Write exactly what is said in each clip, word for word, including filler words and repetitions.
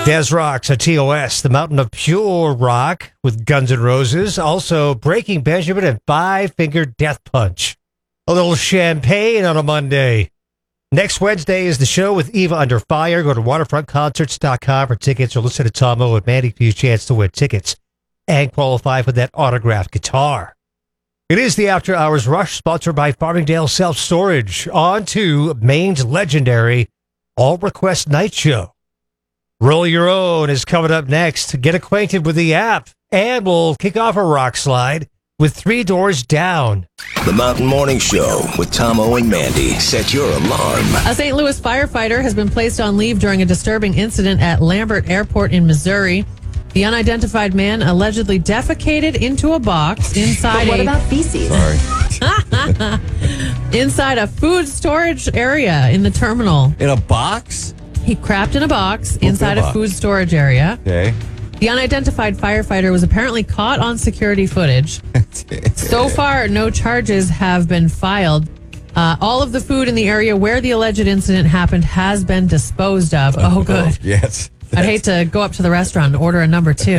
Des Rocks at T O S, the mountain of pure rock with Guns N' Roses. Also, Breaking Benjamin and Five Finger Death Punch. A little champagne on a Monday. Next Wednesday is the show with Eva Under Fire. Go to waterfront concerts dot com for tickets or listen to Tom O and Mandy for your chance to win tickets and qualify for that autographed guitar. It is the After Hours Rush, sponsored by Farmingdale Self Storage. On to Maine's legendary All Request Night Show. Roll Your Own is coming up next. Get acquainted with the app, and we'll kick off a rock slide with Three Doors Down. The Mountain Morning Show with Tom O and Mandy. Set your alarm. A Saint Louis firefighter has been placed on leave during a disturbing incident at Lambert Airport in Missouri. The unidentified man allegedly defecated into a box inside but what a... about feces? Sorry. inside a food storage area in the terminal. In a box? He crapped in a box in inside a a, box? food storage area. Okay. The unidentified firefighter was apparently caught on security footage. So far, no charges have been filed. Uh, all of the food in the area where the alleged incident happened has been disposed of. Oh, good. Yes. I'd hate to go up to the restaurant and order a number two.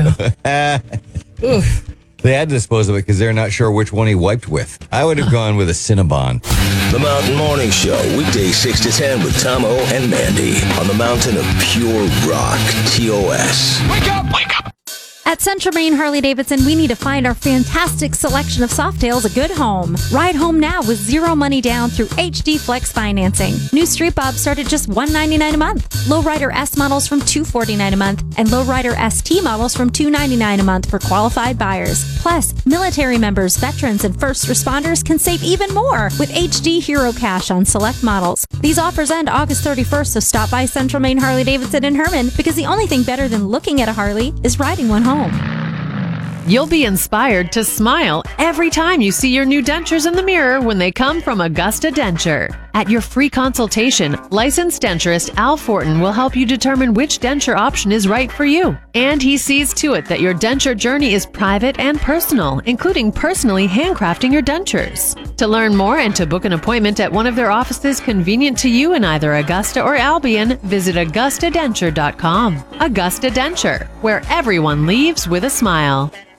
Oof. They had to dispose of it because they're not sure which one he wiped with. I would have gone with a Cinnabon. The Mountain Morning Show, weekdays six to ten with Tom O and Mandy on the mountain of pure rock, T O S. Wake up! Wake up! At Central Maine Harley-Davidson, we need to find our fantastic selection of Softails a good home. Ride home now with zero money down through H D Flex financing. New Street Bobs start at just one hundred ninety-nine dollars a month. Lowrider S models from two hundred forty-nine dollars a month. And Lowrider S T models from two hundred ninety-nine dollars a month for qualified buyers. Plus, military members, veterans, and first responders can save even more with H D Hero Cash on select models. These offers end August thirty-first, so stop by Central Maine Harley-Davidson in Herman, because the only thing better than looking at a Harley is riding one home. You'll be inspired to smile every time you see your new dentures in the mirror when they come from Augusta Denture. At your free consultation, licensed denturist Al Fortin will help you determine which denture option is right for you. And he sees to it that your denture journey is private and personal, including personally handcrafting your dentures. To learn more and to book an appointment at one of their offices convenient to you in either Augusta or Albion, visit augusta denture dot com. Augusta Denture, where everyone leaves with a smile.